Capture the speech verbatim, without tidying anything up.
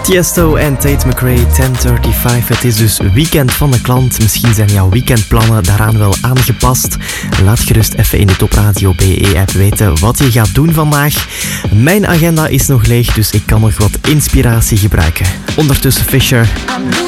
Tiesto en Tate McRae, tien vijfendertig. Het is dus weekend van de klant. Misschien zijn jouw weekendplannen daaraan wel aangepast. Laat gerust even in de Top Radio B E-app weten wat je gaat doen vandaag. Mijn agenda is nog leeg, dus ik kan nog wat inspiratie gebruiken. Ondertussen Fisher.